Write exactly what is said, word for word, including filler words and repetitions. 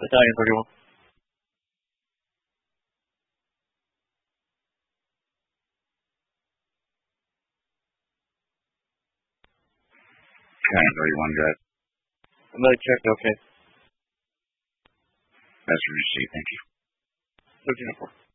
Battalion thirty-one. Battalion thirty-one, guys. Medic check, okay. That's what you see, thank you. thirteen oh four.